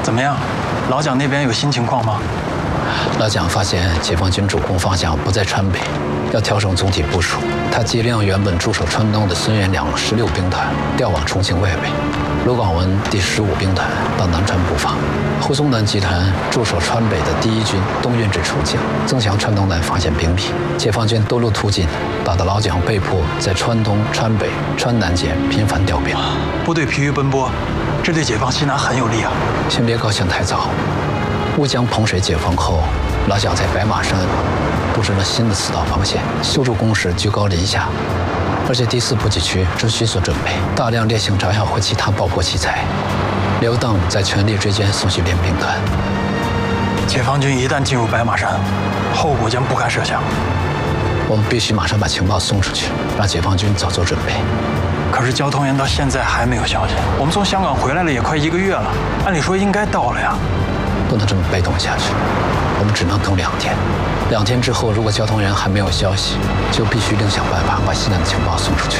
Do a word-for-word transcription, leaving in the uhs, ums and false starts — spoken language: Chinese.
怎么样？老蒋那边有新情况吗？ 老蒋发现解放军主攻方向不在川北，要调整总体部署。他急令原本驻守川东的孙元良十六兵团调往重庆外围，卢广文第十五兵团到南川布防。胡宗南集团驻守川北的第一军东运至重庆，增强川东南防线兵力。解放军多路突进，打得老蒋被迫在川东、川北、川南间频繁调兵， 部队疲于奔波，这对解放西南很有利啊。 先别高兴太早。乌江彭水解放后，老蒋在白马山布置了新的四道防线，修筑工事居高临下，而且第四补给区正迅速准备，大量烈性炸药和其他爆破器材。刘邓在全力追歼宋绪联兵团。 解放军一旦进入白马山，后果将不堪设想。 我们必须马上把情报送出去，让解放军早做准备。 可是交通员到现在还没有消息，我们从香港回来了也快一个月了，按理说应该到了呀。 不能这么被动下去，我们只能等两天。两天之后，如果交通员还没有消息，就必须另想办法把西南的情报送出去。